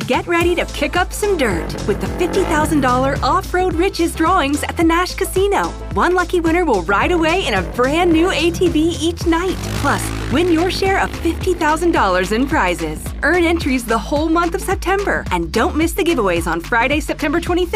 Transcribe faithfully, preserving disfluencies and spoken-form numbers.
Get ready to kick up some dirt with the fifty thousand dollars Off-Road Riches drawings at the Nash Casino. One lucky winner will ride away in a brand new A T V each night. Plus, win your share of fifty thousand dollars in prizes. Earn entries the whole month of September. And don't miss the giveaways on Friday, September twenty-fifth